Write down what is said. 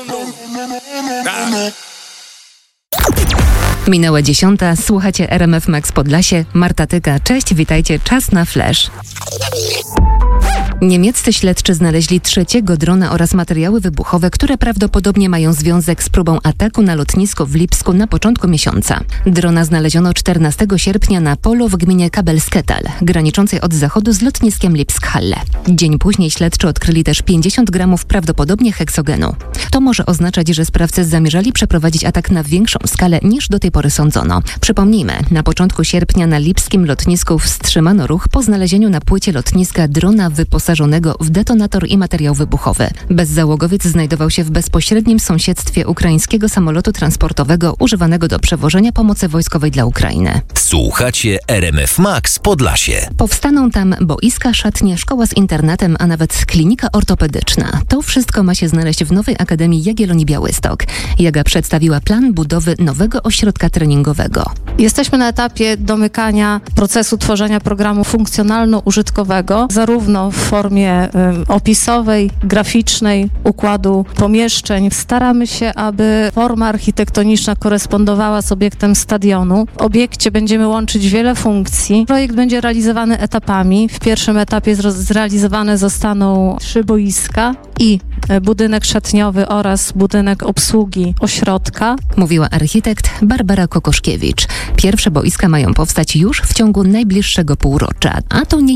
Minęła 10. Słuchacie RMF Max Podlasie. Marta Tyka. Cześć, witajcie. Czas na flash. Niemieccy śledczy znaleźli trzeciego drona oraz materiały wybuchowe, które prawdopodobnie mają związek z próbą ataku na lotnisko w Lipsku na początku miesiąca. Drona znaleziono 14 sierpnia na polu w gminie Kabelsketal, graniczącej od zachodu z lotniskiem Lipsk-Halle. Dzień później śledczy odkryli też 50 gramów prawdopodobnie heksogenu. To może oznaczać, że sprawcy zamierzali przeprowadzić atak na większą skalę niż do tej pory sądzono. Przypomnijmy, na początku sierpnia na lipskim lotnisku wstrzymano ruch po znalezieniu na płycie lotniska drona wyposażonego w detonator i materiał wybuchowy. Bezzałogowiec znajdował się w bezpośrednim sąsiedztwie ukraińskiego samolotu transportowego używanego do przewożenia pomocy wojskowej dla Ukrainy. Słuchacie RMF Max Podlasie. Powstaną tam boiska, szatnie, szkoła z internatem, a nawet klinika ortopedyczna. To wszystko ma się znaleźć w nowej Akademii Jagiellonii Białystok. Jaga przedstawiła plan budowy nowego ośrodka treningowego. Jesteśmy na etapie domykania procesu tworzenia programu funkcjonalno-użytkowego, zarówno w formie opisowej, graficznej, układu pomieszczeń. Staramy się, aby forma architektoniczna korespondowała z obiektem stadionu. W obiekcie będziemy łączyć wiele funkcji. Projekt będzie realizowany etapami. W pierwszym etapie zrealizowane zostaną 3 boiska i budynek szatniowy oraz budynek obsługi ośrodka. Mówiła architekt Barbara Kokoszkiewicz. Pierwsze boiska mają powstać już w ciągu najbliższego półrocza, a to nie